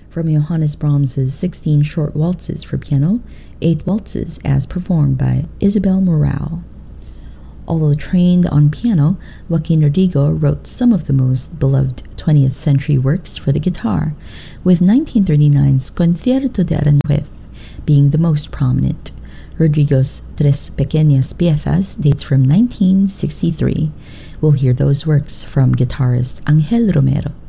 from Johannes Brahms's 16 short waltzes for piano, 8 waltzes as performed by Isabel Morao. Although trained on piano, Joaquin Rodrigo wrote some of the most beloved 20th century works for the guitar, with 1939's Concierto de Aranjuez being the most prominent. Rodrigo's Tres Pequeñas Piezas dates from 1963. We'll hear those works from guitarist Angel Romero.